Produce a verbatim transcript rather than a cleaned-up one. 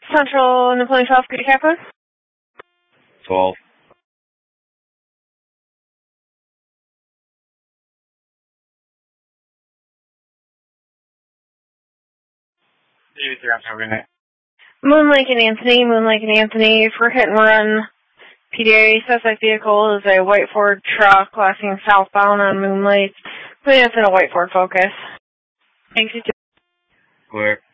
Central Napoleon twelve, Grady Kaplan. twelve. eighty-three on Toby Night. Moon Lake and Anthony, Moon Lake and Anthony for hit and run. P D A suspect vehicle is a white Ford truck crossing southbound on Moon Lake. Putting us in a white Ford Focus. Thanks, you too. Clear.